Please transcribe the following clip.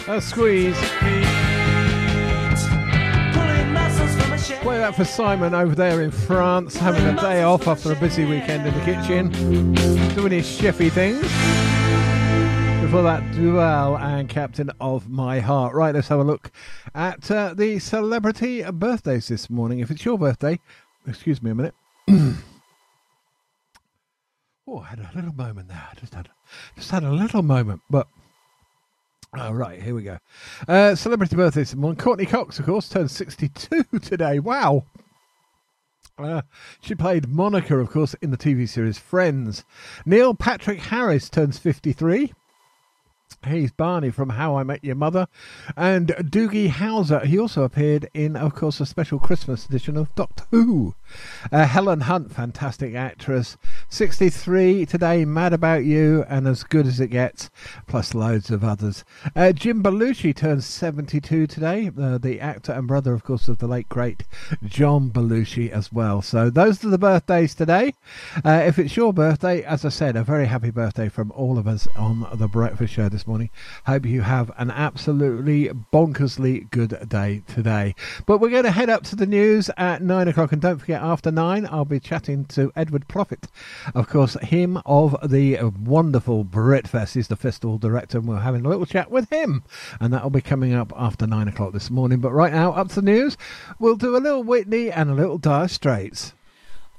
A squeeze. Play that for Simon over there in France, having a day off after a busy weekend in the kitchen, doing his chefy things. Before that, Dual and Captain of My Heart. Right, let's have a look at the celebrity birthdays this morning. If it's your birthday, excuse me a minute. Oh, I had a little moment there. Just had a little moment, but oh, right, here we go. Celebrity birthdays this morning. Courtney Cox, of course, turned 62 today. Wow. She played Monica, of course, in the TV series Friends. Neil Patrick Harris turns 53. He's Barney from How I Met Your Mother. And Doogie Howser, he also appeared in, of course, a special Christmas edition of Doctor Who. Helen Hunt, fantastic actress, 63 today, Mad About You, and As Good As It Gets, plus loads of others. Jim Belushi turns 72 today, the actor and brother, of course, of the late, great John Belushi as well. So those are the birthdays today. If it's your birthday, as I said, a very happy birthday from all of us on The Breakfast Show this morning. Hope you have an absolutely bonkersly good day today. But we're going to head up to the news at 9 o'clock, and don't forget, after 9 I'll be chatting to Edward Prophet, of course, him of the wonderful Britfest. He's the festival director, and we're having a little chat with him, and that'll be coming up after 9 o'clock this morning. But right now, up to the news, we'll do a little Whitney and a little Dire Straits.